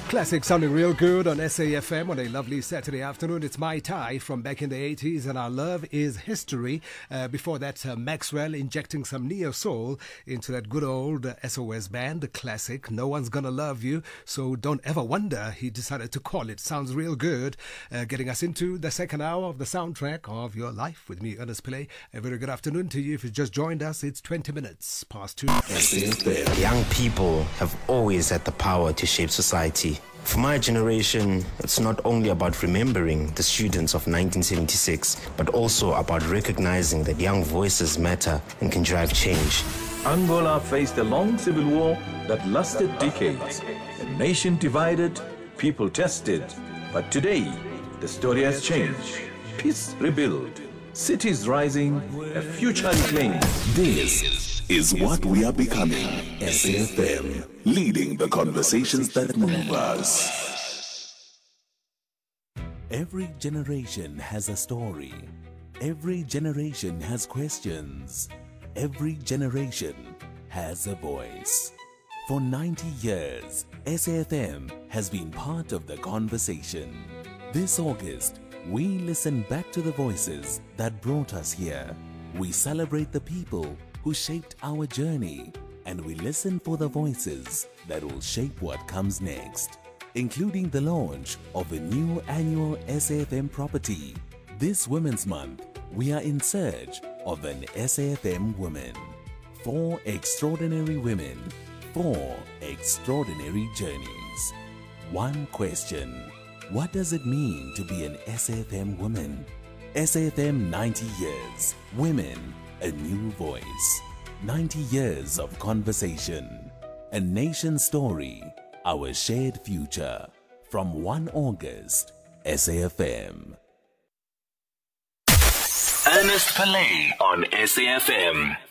Classic sounding real good on SAFM on a lovely Saturday afternoon. It's Mai Tai from back in the 80s and Our Love is History. Before that, Maxwell injecting some neo-soul into that good old SOS band, the classic No One's Gonna Love You, so don't ever wonder he decided to call it. Sounds real good. Getting us into the second hour of the soundtrack of your life with me, Ernest Pillay. A very good afternoon to you. If you just joined us, it's 20 minutes past 2. Young people have always had the power to shape society. For my generation, it's not only about remembering the students of 1976, but also about recognizing that young voices matter and can drive change. Angola faced a long civil war that lasted decades. A nation divided, people tested. But today, the story has changed. Peace rebuilt, cities rising, a future reclaimed. This is what we are becoming. SAFM, leading the conversations that move us. Every generation has a story. Every generation has questions. Every generation has a voice. For 90 years, SAFM has been part of the conversation. This August, we listen back to the voices that brought us here. We celebrate the people who shaped our journey, and we listen for the voices that will shape what comes next, including the launch of a new annual SAFM property. This Women's Month, we are in search of an SAFM woman. 4 extraordinary women, 4 extraordinary journeys. One question: what does it mean to be an SAFM woman? SAFM 90 years. Women, a new voice. 90 years of conversation. A nation story. Our shared future. From 1 August, SAFM. Ernest Pillay on SAFM.